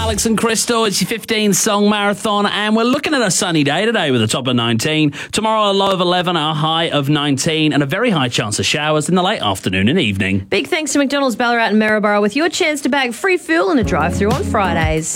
Alex and Crystal. It's your 15-song marathon, and we're looking at a sunny day today with a top of 19. Tomorrow, a low of 11, a high of 19, and a very high chance of showers in the late afternoon and evening. Big thanks to McDonald's Ballarat and Maryborough with your chance to bag free fuel in a drive-through on Fridays.